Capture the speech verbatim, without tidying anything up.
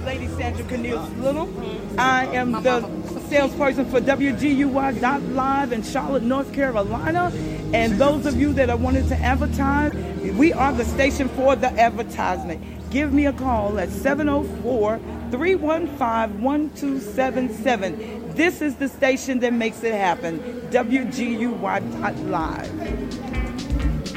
Lady Sandra Cornelius Little. I am the salesperson for W G U Y dot live in Charlotte, North Carolina. And those of you that are wanting to advertise, we are the station for the advertisement. Give me a call at seven oh four, three one five, one two seven seven. This is the station that makes it happen, W G U Y dot live.